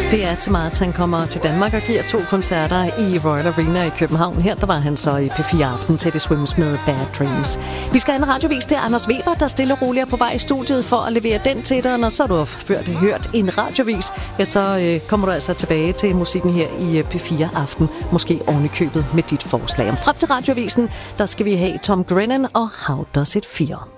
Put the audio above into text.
Det er til marts, han kommer til Danmark og giver 2 koncerter i Royal Arena i København. Her der var han så i P4 Aften til det Swims med Bad Dreams. Vi skal have en radiovis. Det er Anders Weber, der stille og roligt er på vej i studiet for at levere den til dig. Når så du har hørt en radiovis, ja, så kommer du altså tilbage til musikken her i P4 Aften. Måske oven i købet med dit forslag. Frem til radiovisen, der skal vi have Tom Grennan og How Does It Feel?